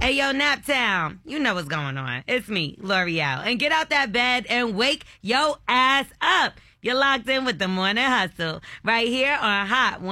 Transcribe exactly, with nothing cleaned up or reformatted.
Hey, yo, Naptown, you know what's going on. It's me, L'Oreal. And get out that bed and wake yo ass up. You're locked in with the Morning Hustle right here on Hot